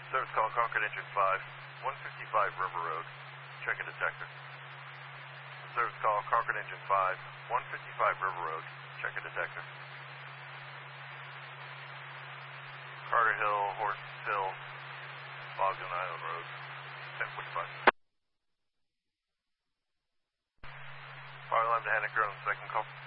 Service call Concord Engine 5, 155 River Road. Check a detector. Service call Concord Engine 5, 155 River Road. Check a detector. Carter Hill, Horse Hill, Bogdan Island Road, 1045. Fire alarm to Henniker on the second call.